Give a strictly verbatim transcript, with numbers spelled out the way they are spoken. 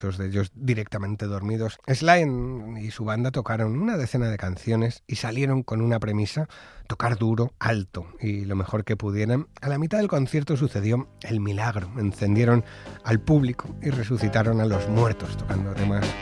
dos de ellos directamente dormidos. Sly y su banda tocaron una decena de canciones y salieron con una premisa: tocar duro, alto y lo mejor que pudieran. A la mitad del concierto sucedió el milagro. Encendieron al público y resucitaron a los muertos tocando temas